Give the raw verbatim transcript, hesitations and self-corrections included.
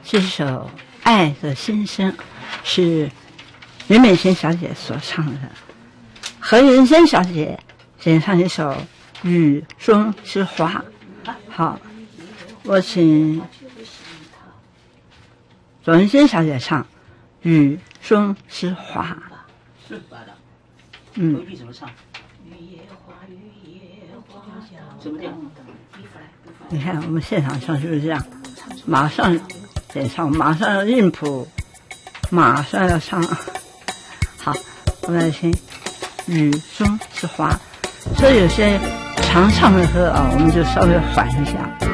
这首《爱的心声》是袁美琴小姐所唱的，何云珍小姐演唱一首《雨中之花》。好，我请左云珍小姐唱《雨中之花》。嗯， 回去怎么唱？怎么调？ 你看我们现场唱就是这样，马上演唱，马上要韵谱，马上要唱。好，我们来听《雨中之花》。所以有些长唱的歌啊，我们就稍微缓一下。